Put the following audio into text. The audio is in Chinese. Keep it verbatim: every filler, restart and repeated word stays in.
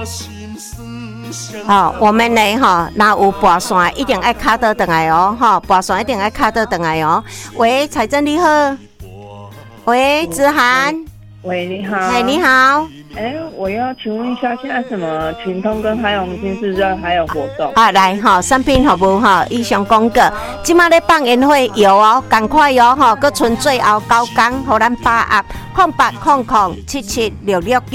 好、哦，我们呢哈，那有跋线一定爱卡倒转来哦，哈，跋线一定爱卡倒转来哦。喂，彩珍你好。喂，子涵。 喂，你好。 哎，你好。 哎，我要请问一下，现在什么群通跟海永金是不是还有活动？ 啊，来哈，产品服务哈，以上讲过，即马咧放烟火有哦，赶快哟哈，搁剩最后九天，互咱把握，空八空空七七六六九。